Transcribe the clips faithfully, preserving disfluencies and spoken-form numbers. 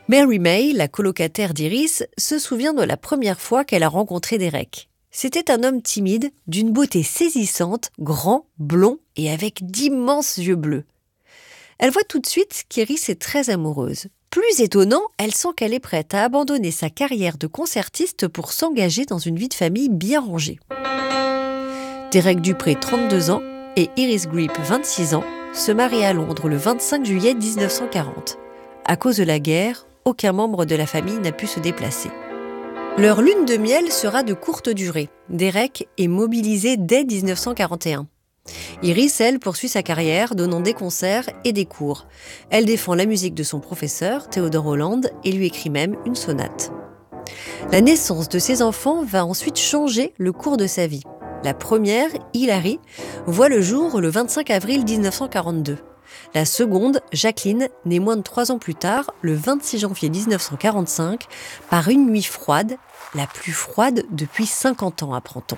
Mary May, la colocataire d'Iris, se souvient de la première fois qu'elle a rencontré Derek. C'était un homme timide, d'une beauté saisissante, grand, blond et avec d'immenses yeux bleus. Elle voit tout de suite qu'Iris est très amoureuse. Plus étonnant, elle sent qu'elle est prête à abandonner sa carrière de concertiste pour s'engager dans une vie de famille bien rangée. Derek Dupré, trente-deux ans, et Iris Greep, vingt-six ans, se marient à Londres le vingt-cinq juillet dix-neuf cent quarante. À cause de la guerre, aucun membre de la famille n'a pu se déplacer. Leur lune de miel sera de courte durée. Derek est mobilisé dès dix-neuf cent quarante et un. Iris, elle, poursuit sa carrière, donnant des concerts et des cours. Elle défend la musique de son professeur, Theodore Holland, et lui écrit même une sonate. La naissance de ses enfants va ensuite changer le cours de sa vie. La première, Hilary, voit le jour le vingt-cinq avril dix-neuf cent quarante-deux. La seconde, Jacqueline, née moins de trois ans plus tard, le vingt-six janvier dix-neuf cent quarante-cinq, par une nuit froide, la plus froide depuis cinquante ans, apprend-on.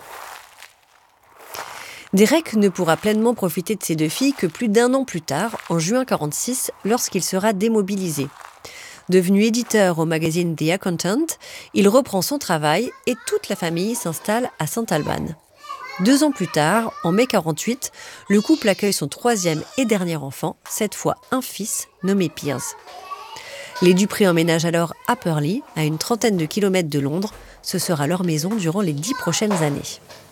Derek ne pourra pleinement profiter de ses deux filles que plus d'un an plus tard, en juin quarante-six, lorsqu'il sera démobilisé. Devenu éditeur au magazine The Accountant, il reprend son travail et toute la famille s'installe à Saint-Alban. Deux ans plus tard, en mai quarante-huit, le couple accueille son troisième et dernier enfant, cette fois un fils nommé Piers. Les Dupré emménagent alors à Purley, à une trentaine de kilomètres de Londres. Ce sera leur maison durant les dix prochaines années.